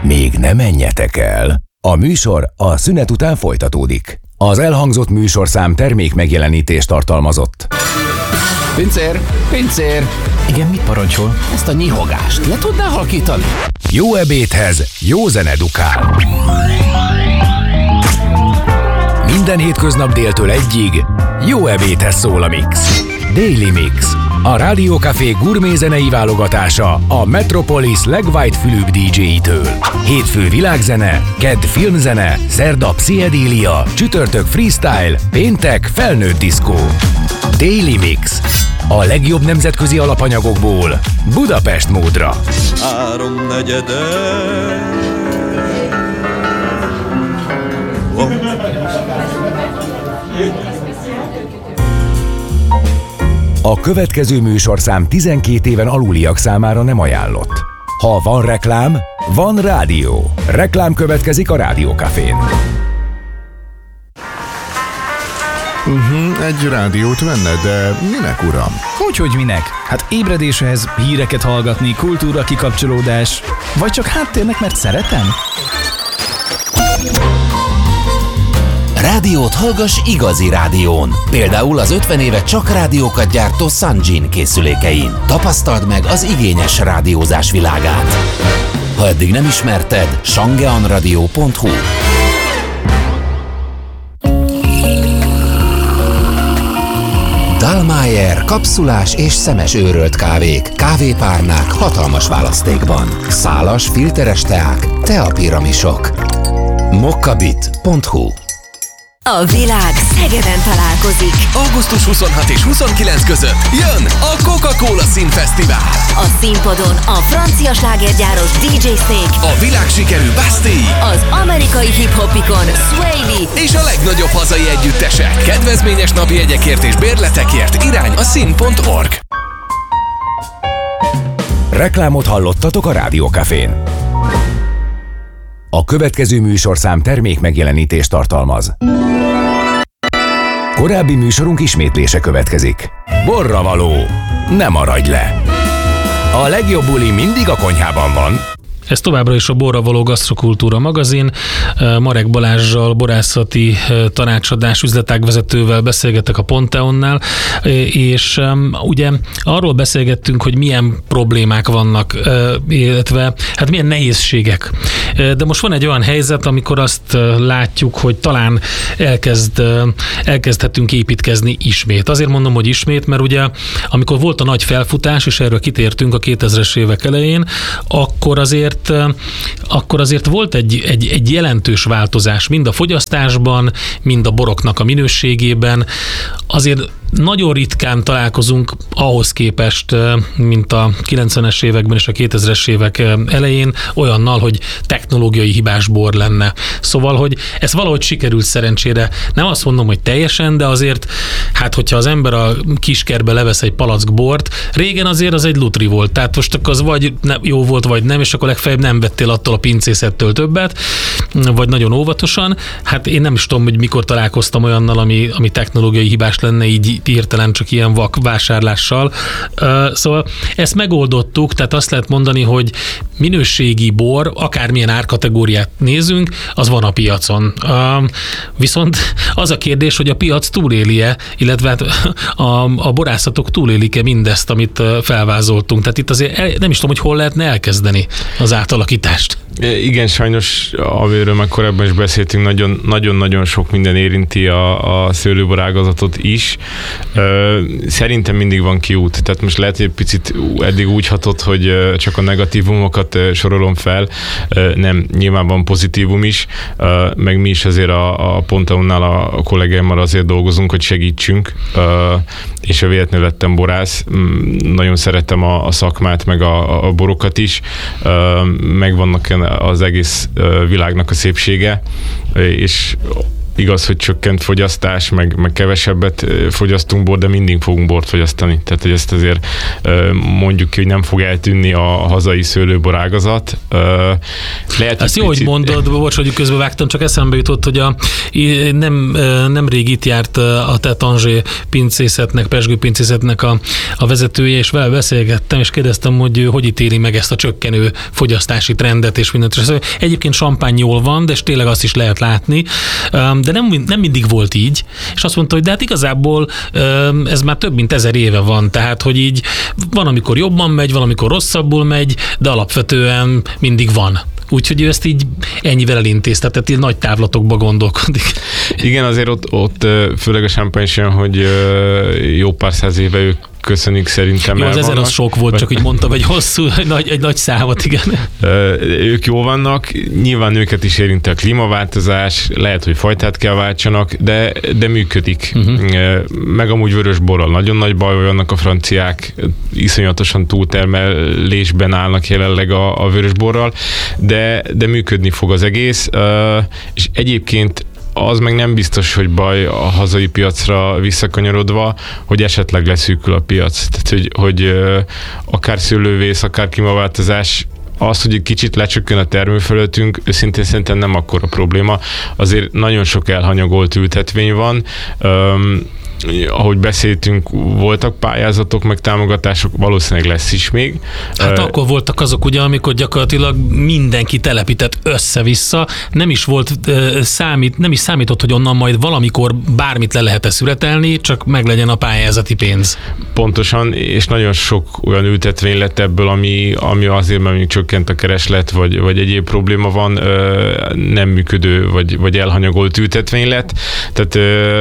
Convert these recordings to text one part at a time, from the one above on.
Még ne menjetek el. A műsor a szünet után folytatódik. Az elhangzott műsorszám termék megjelenítést tartalmazott. Pincér! Pincér! Igen, mit parancsol? Ezt a nyihogást le tudná halkítani? Jó ebédhez jó zene dukál. Minden hétköznap déltől egyig jó ebédhez szól a Mix. Daily Mix. A Rádió Café gurmé zenei válogatása a Metropolis legwhite-fülűbb DJ-től. Hétfő világzene, kedd filmzene, szerda pszichedélia, csütörtök freestyle, péntek felnőtt diszkó. Daily Mix. A legjobb nemzetközi alapanyagokból Budapest módra. 3/4. A következő műsorszám 12 éven aluliak számára nem ajánlott. Ha van reklám, van rádió. Reklám következik a Rádió Cafén. Egy rádiót venne, de minek, uram? Hogy minek? Hát ébredéshez, híreket hallgatni, kultúra kikapcsolódás, vagy csak háttérnek, mert szeretem? Rádiót hallgass igazi rádión. Például az 50 éve csak rádiókat gyártó Sanjin készülékein. Tapasztald meg az igényes rádiózás világát. Ha eddig nem ismerted, shangeanradio.hu. Dallmayr kapszulás és szemes őrölt kávék, kávépárnák hatalmas választékban. Szálas, filteres teák, teapiramisok. mokkabit.hu. A világ Szegeden találkozik. Augusztus 26 és 29 között jön a Coca-Cola Színfesztivál. A színpadon a francia slágergyáros DJ Snake, A világsikerű Bastille, az amerikai hip-hopikon Sway Lee és a legnagyobb hazai együttesek. Kedvezményes napi jegyekért és bérletekért irány a szín.org. Reklámot hallottatok a Rádió Cafén. A következő műsorszám termék megjelenítést tartalmaz. Korábbi műsorunk ismétlése következik. Borravaló, ne maradj le! A legjobb buli mindig a konyhában van. Ez továbbra is a Borravaló Gasztrokultúra magazin. Marek Balázssal, borászati tanácsadás üzletágvezetővel beszélgetek a Ponteonnál, és ugye arról beszélgettünk, hogy milyen problémák vannak, illetve hát milyen nehézségek. De most van egy olyan helyzet, amikor azt látjuk, hogy talán elkezdhetünk építkezni ismét. Azért mondom, hogy ismét, mert ugye amikor volt a nagy felfutás, és erről kitértünk a 2000-es évek elején, akkor azért volt egy jelentős változás mind a fogyasztásban, mind a boroknak a minőségében. Azért nagyon ritkán találkozunk ahhoz képest, mint a 90-es években és a 2000-es évek elején olyannal, hogy technológiai hibás bor lenne. Szóval, hogy ez valahogy sikerült szerencsére. Nem azt mondom, hogy teljesen, de azért, hát hogyha az ember a kiskertbe levesz egy palack bort, régen azért az egy lutri volt. Tehát most akkor az vagy jó volt, vagy nem, és akkor legfeljebb nem vettél attól a pincészettől többet, vagy nagyon óvatosan. Hát én nem is tudom, hogy mikor találkoztam olyannal, ami technológiai hibás lenne, így hirtelen csak ilyen vak vásárlással. Szóval ezt megoldottuk, tehát azt lehet mondani, hogy minőségi bor, akármilyen árkategóriát nézünk, az van a piacon. Viszont az a kérdés, hogy a piac túléli-e, illetve hát a borászatok túlélik-e mindezt, amit felvázoltunk. Tehát itt azért nem is tudom, hogy hol lehetne elkezdeni az átalakítást. Igen, sajnos, amiről már korábban is beszéltünk, nagyon-nagyon sok minden érinti a szőlőborágazatot is. Szerintem mindig van kiút. Tehát most lehet, hogy egy picit eddig úgy hatott, hogy csak a negatívumokat sorolom fel. Nem, nyilván van pozitívum is, meg mi is azért a Ponteonnál a kollégáimmal azért dolgozunk, hogy segítsünk, és a véletlenül lettem borász. Nagyon szeretem a szakmát, meg a borokat is. Megvannak az egész világnak a szépsége, és igaz, hogy csökkent fogyasztás, meg kevesebbet fogyasztunk bort, de mindig fogunk bort fogyasztani. Tehát, hogy ezt azért mondjuk ki, hogy nem fog eltűnni a hazai szőlőborágazat. Lehet, ezt jó, hogy mondod, bocs, hogy közbevágtam, csak eszembe jutott, hogy nem rég itt járt a Tanger pincészetnek, pezsgő pincészetnek a vezetője, és vele beszélgettem, és kérdeztem, hogy ítéli meg ezt a csökkenő fogyasztási trendet, és mindent. Egyébként champagne jól van, de tényleg azt is lehet látni, de nem mindig volt így, és azt mondta, hogy de hát igazából ez már több mint 1000 éve van, tehát, hogy így van, amikor jobban megy, van, amikor rosszabbul megy, de alapvetően mindig van. Úgyhogy ő ezt így ennyivel elintézte, tehát így nagy távlatokba gondolkodik. Igen, azért ott főleg a champagne, hogy jó pár száz éve ők köszönik szerintem. Jó, az 1000 az sok volt, csak így mondtam, egy hosszú, egy nagy számot, igen. Ők jó vannak, nyilván őket is érinti a klímaváltozás, lehet, hogy fajtát kell váltsanak, de működik. Meg amúgy vörös borral nagyon nagy baj vannak a franciák, iszonyatosan túltermelésben állnak jelenleg a vörös borral, de működni fog az egész, és egyébként az meg nem biztos, hogy baj a hazai piacra visszakanyarodva, hogy esetleg leszűkül a piac. Tehát, hogy akár szőlővész, akár klímaváltozás, az, hogy egy kicsit lecsökken a termőfelületünk, őszintén szerintem nem akkora probléma. Azért nagyon sok elhanyagolt ültetvény van, ahogy beszéltünk, voltak pályázatok, meg támogatások, valószínűleg lesz is még. Hát akkor voltak azok ugye, amikor gyakorlatilag mindenki telepített össze-vissza, nem is számított, hogy onnan majd valamikor bármit le lehet szüretelni, csak meglegyen a pályázati pénz. Pontosan, és nagyon sok olyan ültetvény lett ebből, ami azért, mert még csökkent a kereslet, vagy egyéb probléma van, nem működő, vagy elhanyagolt ültetvény lett. Tehát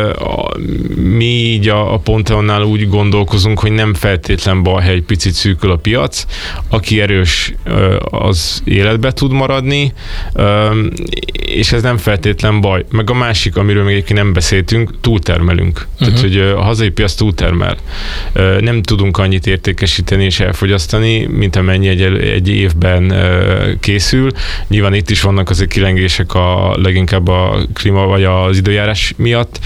mi így a Ponteonnál úgy gondolkozunk, hogy nem feltétlen baj, ha egy picit szűkül a piac. Aki erős, az életbe tud maradni, és ez nem feltétlen baj. Meg a másik, amiről még egyébként nem beszéltünk, túltermelünk. Tehát, hogy a hazai piac túltermel. Nem tudunk annyit értékesíteni és elfogyasztani, mint amennyi egy évben készül. Nyilván itt is vannak azért kilengések leginkább a klíma vagy az időjárás miatt.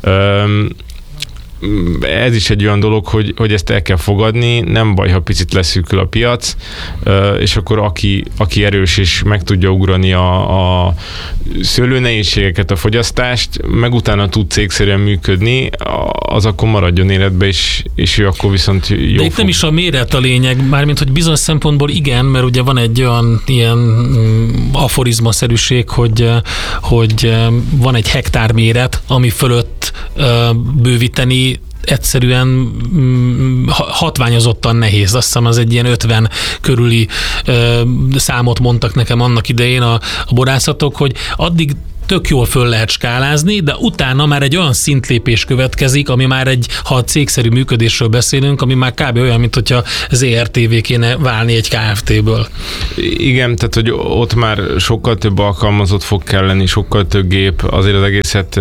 Ez is egy olyan dolog, hogy ezt el kell fogadni, nem baj, ha picit leszűkül a piac, és akkor aki erős és meg tudja ugrani a szőlőnehézségeket, a fogyasztást, meg utána tud cégszerűen működni, az akkor maradjon életbe, és ő akkor viszont jó. De itt nem is a méret a lényeg, mármint, hogy bizonyos szempontból igen, mert ugye van egy olyan ilyen aforizmaszerűség, hogy van egy hektár méret, ami fölött bővíteni egyszerűen hatványozottan nehéz. Azt hiszem, az egy ilyen 50 körüli számot mondtak nekem annak idején a borászatok, hogy addig tök jól föl lehet skálázni, de utána már egy olyan szintlépés következik, ami már ha a cégszerű működésről beszélünk, ami már kb. Olyan, mint hogyha ZRTV kéne válni egy Kft-ből. Igen, tehát hogy ott már sokkal több alkalmazott fog kelleni, sokkal több gép, azért az egészet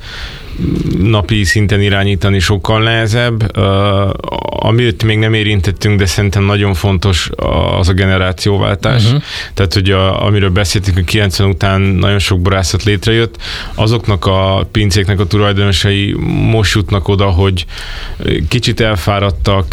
napi szinten irányítani sokkal nehezebb. Amit még nem érintettünk, de szerintem nagyon fontos az a generációváltás. Tehát, hogy amiről beszéltünk, hogy 90 után nagyon sok borászat létrejött, azoknak a pincéknek a tulajdonosai most jutnak oda, hogy kicsit elfáradtak,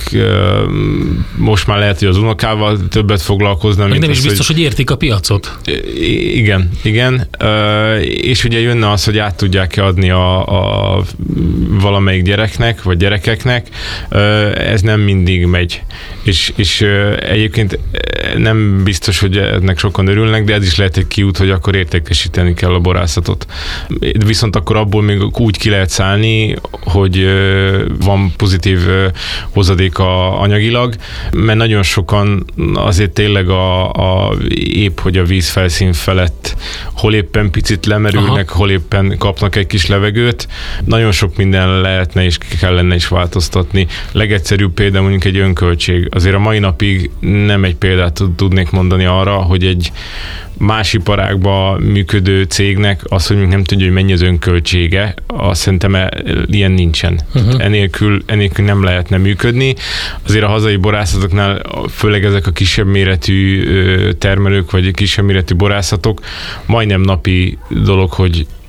most már lehet, hogy az unokával többet foglalkoznak. Meg nem is biztos, hogy értik a piacot. Igen. És ugye jönne az, hogy át tudják adni a valamelyik gyereknek, vagy gyerekeknek, ez nem mindig megy. És egyébként nem biztos, hogy ennek sokan örülnek, de ez is lehet egy kiút, hogy akkor értékesíteni kell a borászatot. Viszont akkor abból még úgy ki lehet szállni, hogy van pozitív hozadék anyagilag, mert nagyon sokan azért tényleg épp, hogy a vízfelszín felett hol éppen picit lemerülnek, hol éppen kapnak egy kis levegőt. Nagyon sok minden lehetne és kellene is változtatni. Legegyszerűbb példa mondjuk egy önköltség. Azért a mai napig nem egy példát tudnék mondani arra, hogy egy más iparágban működő cégnek az, hogy nem tudja, hogy mennyi az önköltsége, azt szerintem ilyen nincsen. Enélkül nem lehetne működni. Azért a hazai borászatoknál, főleg ezek a kisebb méretű termelők, vagy kisebb méretű borászatok, majdnem napi dolog, hogy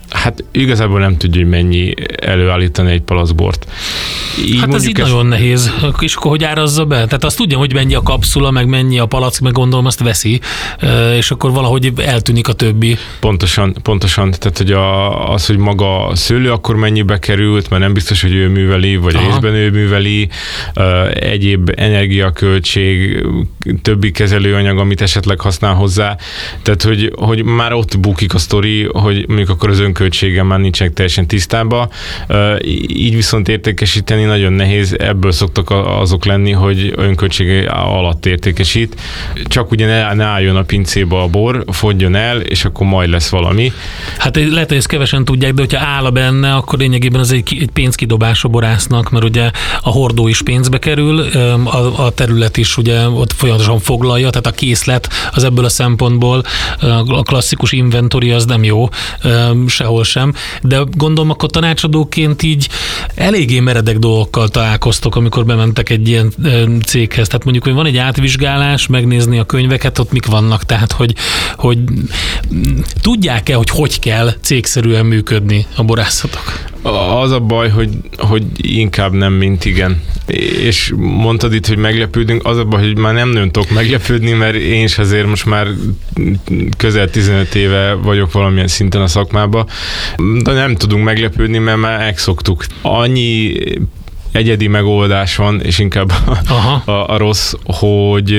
Hát igazából nem tudja, hogy mennyi előállítani egy palackbort. Hát ez így nagyon nehéz. És akkor hogy árazza be? Tehát azt tudja, hogy mennyi a kapszula, meg mennyi a palack, meg gondolom azt veszi, és akkor valahogy eltűnik a többi. Pontosan. Tehát, hogy az, hogy maga a szőlő akkor mennyibe került, mert nem biztos, hogy ő műveli, vagy részben ő műveli, egyéb energiaköltség, többi kezelőanyag, amit esetleg használ hozzá. Tehát, hogy már ott bukik a sztori, hogy mondjuk akkor az önköltsége már nincsenek teljesen tisztában. Így viszont értékesíteni nagyon nehéz, ebből szoktak azok lenni, hogy önköltsége alatt értékesít. Csak ugye ne álljon a pincébe a bor, fogjon el, és akkor majd lesz valami. Hát lehet, hogy ezt kevesen tudják, de hogyha áll benne, akkor lényegében az egy pénzkidobás a borásznak, mert ugye a hordó is pénzbe kerül, a terület is ugye ott folyamatosan foglalja, tehát a készlet az ebből a szempontból, a klasszikus inventory az nem jó, sehol sem, de gondolom akkor tanácsadóként így eléggé meredek dolgokkal találkoztok, amikor bementek egy ilyen céghez. Tehát mondjuk, hogy van egy átvizsgálás, megnézni a könyveket, ott mik vannak, tehát hogy tudják-e, hogy kell cégszerűen működni a borászatok? Az a baj, hogy inkább nem, mint igen. És mondtad itt, hogy meglepődünk, az a baj, hogy már nem nagyon tudok meglepődni, mert én is azért most már közel 15 éve vagyok valamilyen szinten a szakmában, de nem tudunk meglepődni, mert már megszoktuk. Annyi egyedi megoldás van, és inkább a rossz, hogy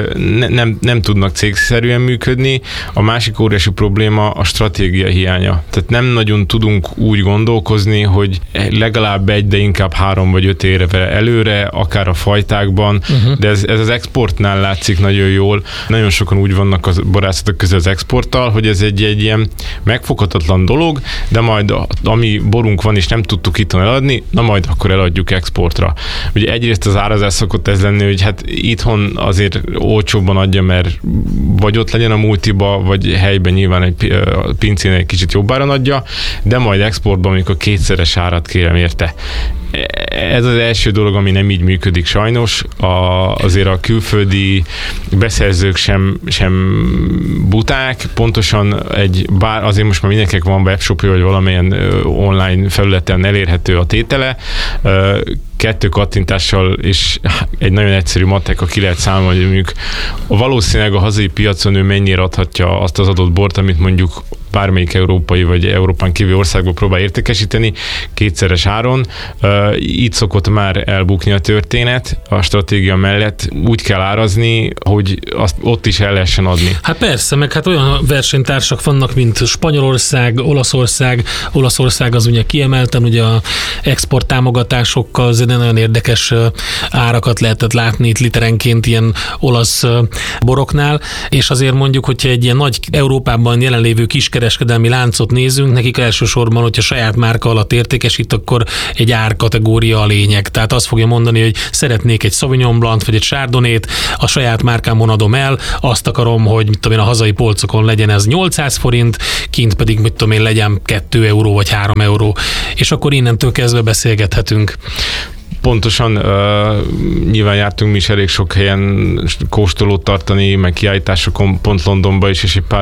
nem tudnak cégszerűen működni. A másik óriási probléma a stratégia hiánya. Tehát nem nagyon tudunk úgy gondolkozni, hogy legalább egy, de inkább 3 vagy 5 évre előre, akár a fajtákban, de ez az exportnál látszik nagyon jól. Nagyon sokan úgy vannak a borászatok közül az exporttal, hogy ez egy ilyen megfoghatatlan dolog, de majd ami borunk van, és nem tudtuk itthon eladni, na majd akkor eladjuk exportra. Ugye egyrészt az árazás szokott ez lenni, hogy hát itthon azért olcsóbban adja, mert vagy ott legyen a multiba, vagy helyben nyilván egy pincén egy kicsit jobb áron adja, de majd exportban amikor 2-szeres árat kérem érte. Ez az első dolog, ami nem így működik sajnos. Azért a külföldi beszerzők sem buták, pontosan bár azért most már mindenkinek van webshopja, vagy valamilyen online felületen elérhető a tétele, 2 kattintással és egy nagyon egyszerű matek, ki lehet számolni, hogy mondjuk valószínűleg a hazai piacon ő mennyire adhatja azt az adott bort, amit mondjuk bármelyik európai vagy Európán kívül országból próbál értékesíteni 2-szeres áron. Így szokott már elbukni a történet, a stratégia mellett úgy kell árazni, hogy azt ott is el lehessen adni. Hát persze, meg hát olyan versenytársak vannak, mint Spanyolország, Olaszország. Olaszország az ugye kiemelten, ugye a export támogatásokkal azért nagyon érdekes árakat lehetett látni itt literenként ilyen olasz boroknál, és azért mondjuk, hogyha egy ilyen nagy Európában jelenlévő kiskereskedelmi láncot nézünk, nekik elsősorban, hogyha saját márka alatt értékesít, akkor egy árkategória a lényeg. Tehát azt fogja mondani, hogy szeretnék egy Sauvignon Blanc vagy egy Chardonnay-t, a saját márkámon adom el, azt akarom, hogy mit tudom én, a hazai polcokon legyen ez 800 forint, kint pedig mit tudom én, legyen 2 euró vagy 3 euró. És akkor innentől kezdve beszélgethetünk. Pontosan, nyilván jártunk mi is elég sok helyen kóstolót tartani, meg kiállításokon, pont Londonba is, és egy pár